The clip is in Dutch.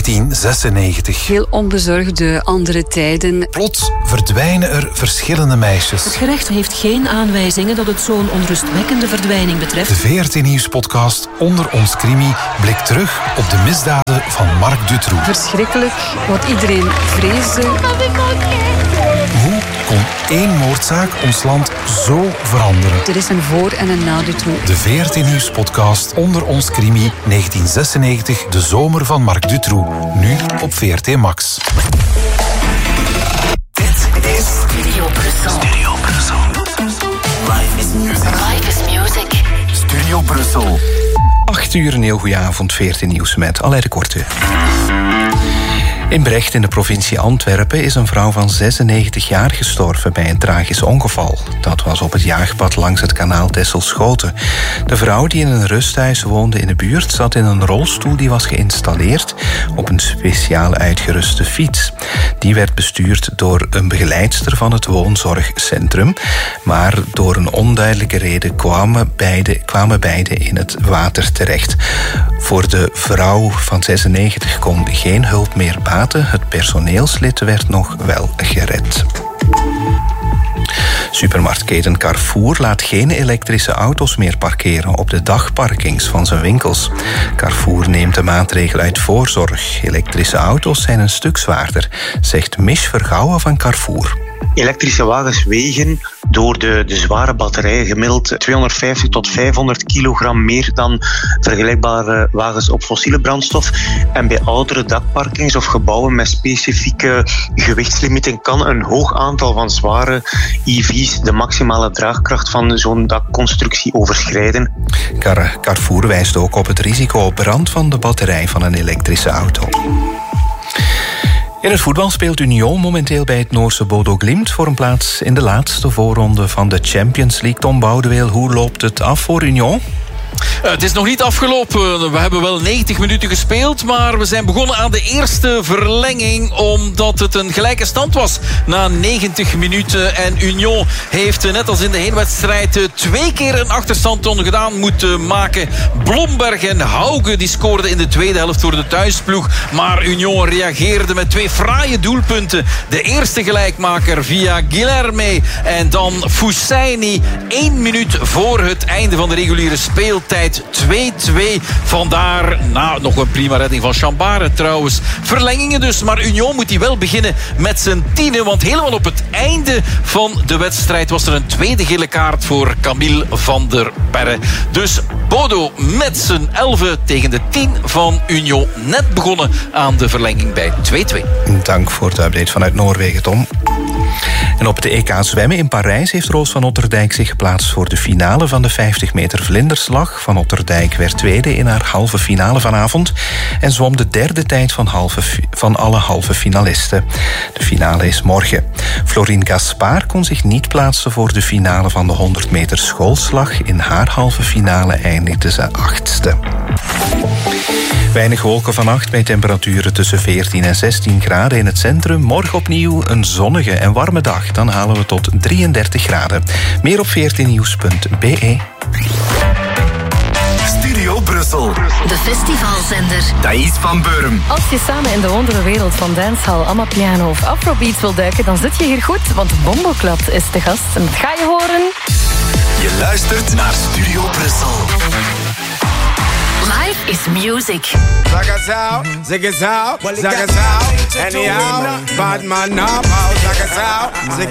1996. Heel onbezorgde andere tijden. Plots verdwijnen er verschillende meisjes. Het gerecht heeft geen aanwijzingen dat het zo'n onrustwekkende verdwijning betreft. De VRT Nieuws-podcast Onder ons Crimi blikt terug op de misdaden van Marc Dutroux. Verschrikkelijk, wat iedereen vreesde. Hoe kon één moordzaak ons land zo veranderen? Er is een voor- en een na Dutroux. De VRT Nieuws-podcast Onder ons Crimi 1996, de zomer van Marc Dutroux. Nu op VRT Max. Dit is Studio Brussel. Studio Brussel. Life is music. Life is music. Studio Brussel. 8 uur, een heel goede avond, VRT Nieuws met Aleid de Korte. In Brecht in de provincie Antwerpen is een vrouw van 96 jaar gestorven bij een tragisch ongeval. Dat was op het jaagpad langs het kanaal Texel-Schoten. De vrouw die in een rusthuis woonde in de buurt zat in een rolstoel die was geïnstalleerd op een speciaal uitgeruste fiets. Die werd bestuurd door een begeleidster van het woonzorgcentrum, maar door een onduidelijke reden kwamen beide in het water terecht. Voor de vrouw van 96 kon geen hulp meer baten. Het personeelslid werd nog wel gered. Supermarktketen Carrefour laat geen elektrische auto's meer parkeren op de dagparkings van zijn winkels. Carrefour neemt de maatregel uit voorzorg. Elektrische auto's zijn een stuk zwaarder, zegt Mich Vergouwen van Carrefour. Elektrische wagens wegen door de zware batterijen gemiddeld 250 tot 500 kilogram meer dan vergelijkbare wagens op fossiele brandstof. En bij oudere dakparkings of gebouwen met specifieke gewichtslimieten kan een hoog aantal van zware EV's de maximale draagkracht van zo'n dakconstructie overschrijden. Carrefour wijst ook op het risico op brand van de batterij van een elektrische auto. In het voetbal speelt Union momenteel bij het Noorse Bodo Glimt voor een plaats in de laatste voorronde van de Champions League. Tom Boudeweel, hoe loopt het af voor Union? Het is nog niet afgelopen. We hebben wel 90 minuten gespeeld, maar we zijn begonnen aan de eerste verlenging omdat het een gelijke stand was na 90 minuten. En Union heeft net als in de heenwedstrijd 2 keer een achterstand ongedaan moeten maken. Blomberg en Hauge die scoorden in de tweede helft voor de thuisploeg, maar Union reageerde met 2 fraaie doelpunten. De eerste gelijkmaker via Guilherme en dan Fussaini 1 minuut voor het einde van de reguliere speeltijd. 2-2. Vandaar, nog een prima redding van Chambare trouwens. Verlengingen dus, maar Union moet die wel beginnen met zijn 10e. Want helemaal op het einde van de wedstrijd was er een tweede gele kaart voor Camille van der Perre. Dus Bodo met zijn 11 tegen de 10 van Union. Net begonnen aan de verlenging bij 2-2. Dank voor de update vanuit Noorwegen, Tom. En op de EK zwemmen in Parijs heeft Roos van Otterdijk zich geplaatst voor de finale van de 50 meter vlinderslag. Van Otterdijk werd tweede in haar halve finale vanavond en zwom de derde tijd van alle halve finalisten. De finale is morgen. Florine Gaspard kon zich niet plaatsen voor de finale van de 100 meter schoolslag. In haar halve finale eindigde ze 8e. Weinig wolken vannacht bij temperaturen tussen 14 en 16 graden in het centrum. Morgen opnieuw een zonnige en warme dag. Dan halen we tot 33 graden. Meer op vrtnieuws.be. Studio Brussel. De festivalzender. Thais van Beurum. Als je samen in de wonderenwereld van dancehall, amapiano of afrobeats wil duiken, dan zit je hier goed, want Bomboclat is de gast. En dat ga je horen. Je luistert naar Studio Brussel. Life is music. Zagasau, Zagasau, Zagasau, anyhow, bad man now, Zagasau,